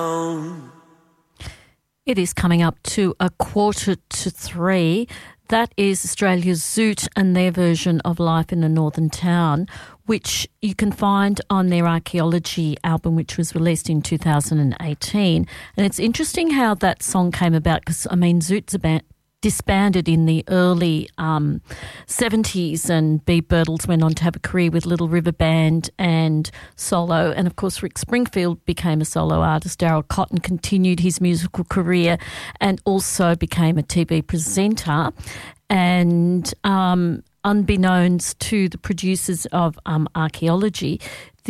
It is coming up to 2:45. That is Australia's Zoot and their version of Life in a Northern Town, which you can find on their Archaeology album, which was released in 2018. And it's interesting how that song came about because, I mean, Zoot's disbanded in the early 70s, and Bea Birtles went on to have a career with Little River Band and solo. And, of course, Rick Springfield became a solo artist. Darryl Cotton continued his musical career and also became a TV presenter. And unbeknownst to the producers of Archaeology,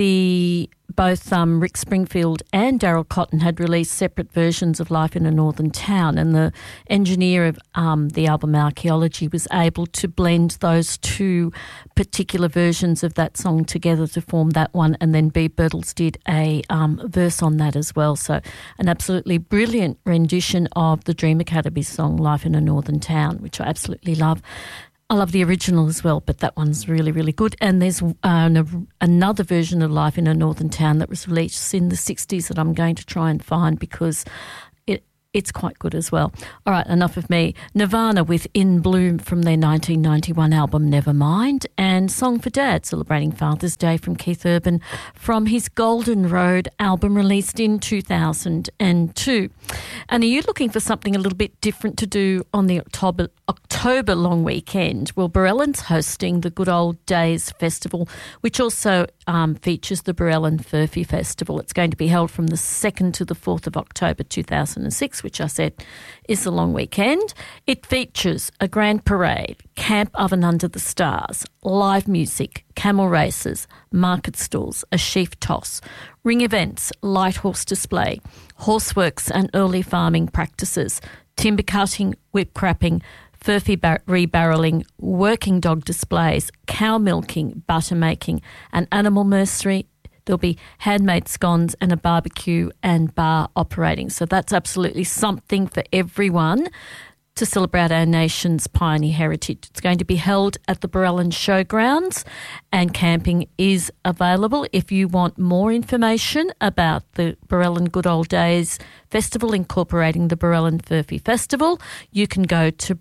both Rick Springfield and Darryl Cotton had released separate versions of Life in a Northern Town, and the engineer of the album Archaeology was able to blend those two particular versions of that song together to form that one, and then Bea Birtles did a verse on that as well. So an absolutely brilliant rendition of the Dream Academy song Life in a Northern Town, which I absolutely love. I love the original as well, but that one's really, really good. And there's another version of Life in a Northern Town that was released in the 60s that I'm going to try and find because it's quite good as well. All right, enough of me. Nirvana with In Bloom from their 1991 album Nevermind, and Song for Dad, celebrating Father's Day from Keith Urban from his Golden Road album released in 2002. And are you looking for something a little bit different to do on the October long weekend? Well, Barellan's hosting the Good Old Days Festival, which also features the Barellan Furphy Festival. It's going to be held from the 2nd to the 4th of October 2006, which I said is the long weekend. It features a grand parade, camp oven under the stars, live music, camel races, market stalls, a sheaf toss, ring events, light horse display, horseworks and early farming practices, timber cutting, whip crapping, Furphy rebarrelling, working dog displays, cow milking, butter making, an animal nursery. There'll be handmade scones and a barbecue and bar operating. So that's absolutely something for everyone to celebrate our nation's pioneer heritage. It's going to be held at the Barellan Showgrounds, and camping is available. If you want more information about the Barellan Good Old Days Festival incorporating the Barellan Furphy Festival, you can go to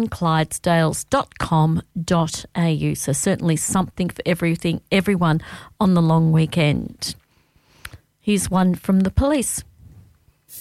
barellenclydesdales.com.au. So certainly something for everyone on the long weekend. Here's one from The Police.